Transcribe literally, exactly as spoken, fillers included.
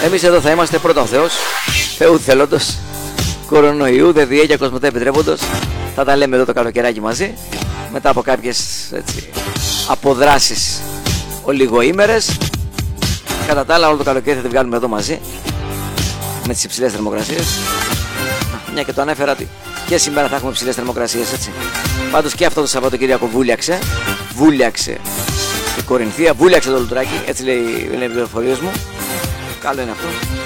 Εμείς εδώ θα είμαστε πρώτον Θεός, Θεού θέλοντος, κορονοϊού, δε διέ και κοσμοτέ επιτρέποντος. Θα τα λέμε εδώ το καλοκαιράκι μαζί, μετά από κάποιες έτσι, αποδράσεις ολιγοήμερες. Κατά τα άλλα όλο το καλοκαίρι θα τη βγάλουμε εδώ μαζί, με τις υψηλές θερμοκρασίες. Μια και το ανέφερα ότι και σήμερα θα έχουμε υψηλές θερμοκρασίες, έτσι. Πάντως και αυτό το Σαββατοκύριακο βούλιαξε, βούλιαξε η Κορινθία, βούλιαξε το Λουτράκι, έτσι λέει, είναι οι πληροφορίες μου. Καλό είναι αυτό.